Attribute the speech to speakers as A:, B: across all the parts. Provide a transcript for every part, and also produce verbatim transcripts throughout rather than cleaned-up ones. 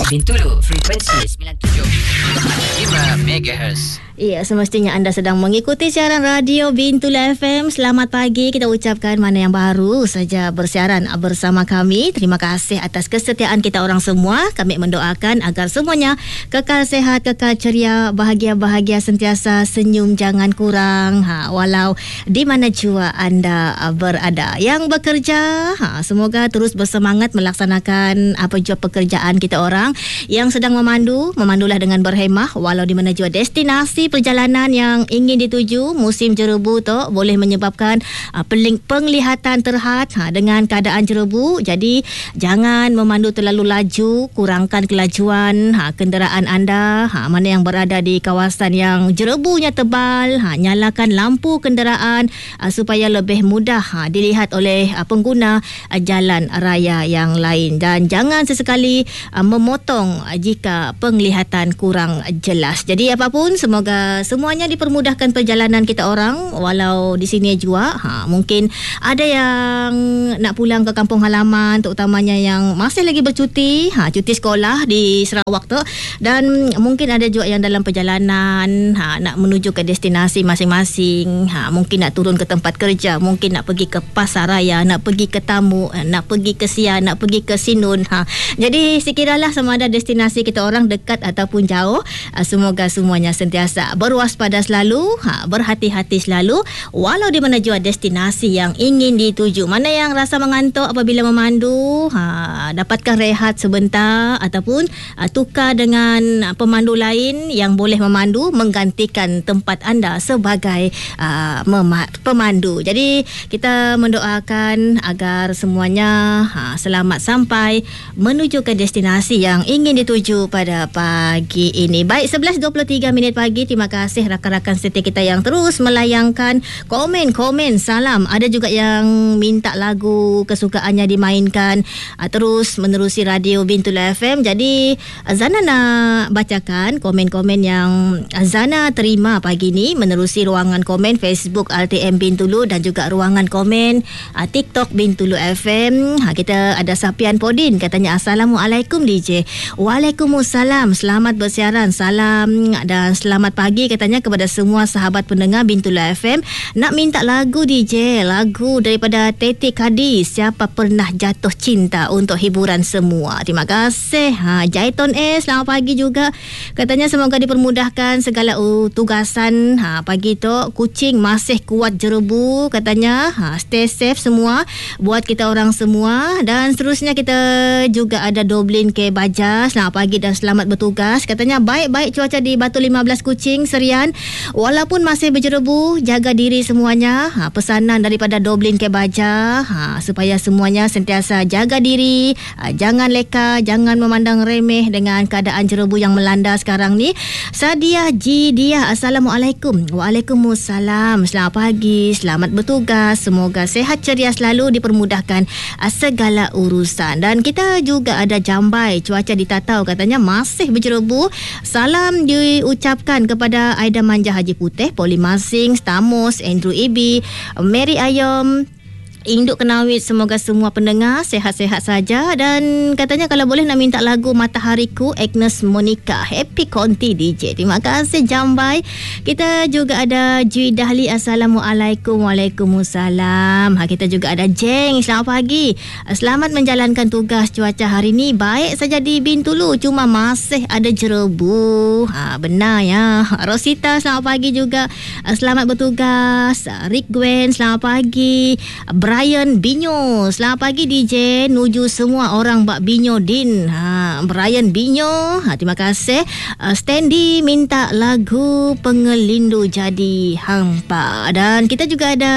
A: Bintulu, frekuensi sembilan puluh tujuh lima megahertz.
B: Ya, semestinya anda sedang mengikuti siaran radio Bintulu F M. Selamat pagi, kita ucapkan mana yang baru saja bersiaran bersama kami. Terima kasih atas kesetiaan kita orang semua. Kami mendoakan agar semuanya kekal sehat, kekal ceria, bahagia-bahagia, sentiasa senyum, jangan kurang. Ha, walau di mana jua anda berada. Yang bekerja, ha, semoga terus bersemangat melaksanakan apa jua pekerjaan kita orang. Yang sedang memandu, memandulah dengan berhemah walau di mana jua destinasi perjalanan yang ingin dituju. Musim jerebu tu boleh menyebabkan uh, penglihatan terhad ha, dengan keadaan jerebu. Jadi jangan memandu terlalu laju, kurangkan kelajuan ha, kenderaan anda ha, mana yang berada di kawasan yang jerebunya tebal. Ha, nyalakan lampu kenderaan uh, supaya lebih mudah ha, dilihat oleh uh, pengguna uh, jalan raya yang lain, dan jangan sesekali uh, memotong uh, jika penglihatan kurang jelas. Jadi apapun, semoga semuanya dipermudahkan perjalanan kita orang. Walau di sini juga ha, mungkin ada yang nak pulang ke kampung halaman, terutamanya yang masih lagi bercuti, ha, cuti sekolah di Sarawak tu, dan mungkin ada juga yang dalam perjalanan ha, nak menuju ke destinasi masing-masing, ha, mungkin nak turun ke tempat kerja, mungkin nak pergi ke pasaraya, nak pergi ke tamu, nak pergi ke Sian, nak pergi ke Sinun. Ha. Jadi sekiralah sama ada destinasi kita orang dekat ataupun jauh, ha, semoga semuanya sentiasa berwaspada selalu, ha, berhati-hati selalu walau di mana jua destinasi yang ingin dituju. Mana yang rasa mengantuk apabila memandu, ha, dapatkan rehat sebentar ataupun ha, tukar dengan pemandu lain yang boleh memandu menggantikan tempat anda sebagai uh, mema- pemandu. Jadi kita mendoakan agar semuanya ha, selamat sampai menuju ke destinasi yang ingin dituju pada pagi ini. Baik, sebelas dua puluh tiga minit pagi. Terima kasih rakan-rakan setia kita yang terus melayangkan komen-komen salam. Ada juga yang minta lagu kesukaannya dimainkan uh, terus menerusi radio Bintulu F M. Jadi Zana nak bacakan komen-komen yang Zana terima pagi ni menerusi ruangan komen Facebook L T M Bintulu dan juga ruangan komen uh, TikTok Bintulu F M. Ha, kita ada Sapian Podin, katanya Assalamualaikum D J. Waalaikumsalam, selamat bersiaran, salam dan selamat pagi katanya kepada semua sahabat pendengar Bintulu F M. Nak minta lagu D J, lagu daripada Teti Kadi, Siapa Pernah Jatuh Cinta, untuk hiburan semua. Terima kasih. Ha, Jaiton S, selamat pagi juga. Katanya semoga dipermudahkan segala uh, tugasan. Ha, pagi tu kucing masih kuat jerebu katanya. Ha, stay safe semua buat kita orang semua. Dan seterusnya kita juga ada Doblin K Baja, selamat pagi dan selamat bertugas. Katanya baik-baik cuaca di Batu lima belas Kuching Serian, walaupun masih berjerebu, jaga diri semuanya. Ha, pesanan daripada Doblin K Baja, ha, supaya semuanya sentiasa jaga diri, ha, jangan leka, jangan memandang remeh dengan keadaan jerebu yang melanda sekarang ni. Sadiah Jidiah, Assalamualaikum. Waalaikumsalam, selamat pagi, selamat bertugas, semoga sehat ceria selalu, dipermudahkan uh, segala urusan. Dan kita juga ada Jambai, cuaca di Tatau katanya masih berjerebu. Salam diucapkan kepada Aida Manja Haji Putih, Poli Masing, Stamos, Andrew Ibi, Mary Ayom, Induk Kenawit. Semoga semua pendengar sehat-sehat saja. Dan katanya kalau boleh nak minta lagu Matahariku, Agnes Monica, Happy Conti D J. Terima kasih Jambai. Kita juga ada Jui Dahli, Assalamualaikum. Waalaikumsalam. Ha, kita juga ada Jeng, selamat pagi, selamat menjalankan tugas. Cuaca hari ni baik saja di Bintulu, cuma masih ada jerebu. Ha, benar ya. Rosita, selamat pagi juga, selamat bertugas. Rick Gwen, selamat pagi. Brian Binyo, selamat pagi D J, nuju semua orang Bak Binyo Din. Ha, Brian Binyo, ha, terima kasih. uh, Standy minta lagu Pengelindu Jadi Hampa. Dan kita juga ada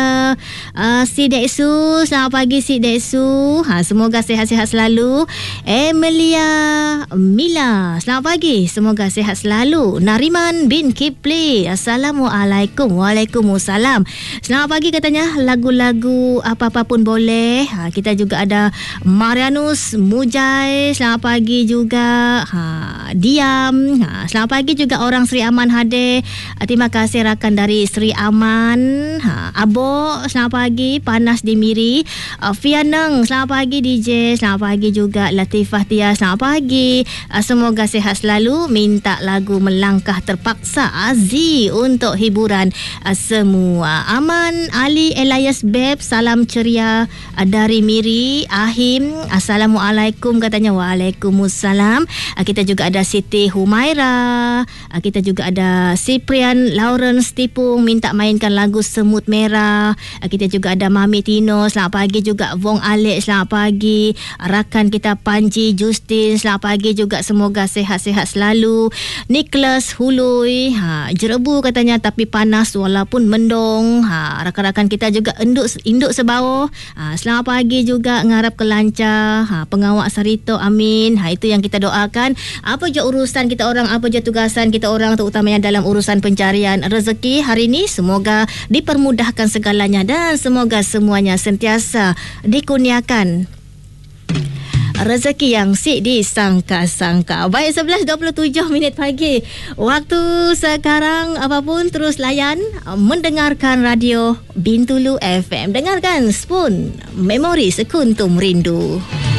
B: uh, Si Deksu, selamat pagi Si Deksu, ha, semoga sehat-sehat selalu. Emilia Mila, selamat pagi, semoga sehat selalu. Nariman bin Kipli, Assalamualaikum. Waalaikumsalam, selamat pagi katanya. Lagu-lagu apa apa-apa pun boleh. Ha, kita juga ada Marianus Mujai, selamat pagi juga. Ha, Diam, ha, selamat pagi juga orang Sri Aman hadir. Ha, terima kasih rakan dari Sri Aman. Ha, Abo, selamat pagi. Panas di Miri. Uh, Fianeng, selamat pagi D J. Selamat pagi juga Latifah Tia, selamat pagi. Uh, semoga sihat selalu. Minta lagu Melangkah Terpaksa Azi untuk hiburan uh, semua. Aman Ali Elias Beb, salam ceria uh, dari Miri. Ahim, Assalamualaikum katanya. Waalaikumsalam. Uh, kita juga ada Siti Humaira. Uh, kita juga ada Cyprian Lawrence Tipung, minta mainkan lagu Semut Merah. Uh, kita juga ada Mami Tino, selamat pagi juga. Wong Alek, selamat pagi. Rakan kita Panji Justin, selamat pagi juga. Semoga sehat-sehat selalu. Nicholas Hului, ha, jerebu katanya tapi panas walaupun mendung. Ha, rakan-rakan kita juga induk induk sebauh. Ha, selamat pagi juga, ngarap kelancar. Ha, pengawak Sarito, amin. Ha, itu yang kita doakan. Apa je urusan kita orang, apa je tugasan kita orang, terutamanya dalam urusan pencarian rezeki hari ini, semoga dipermudahkan segalanya dan semoga semuanya sentiasa dikurniakan rezeki yang si disangka-sangka. Baik, sebelas dua puluh tujuh minit pagi. Waktu sekarang apapun terus layan mendengarkan radio Bintulu F M. Dengarkan Spoon Memori Sekuntum Rindu.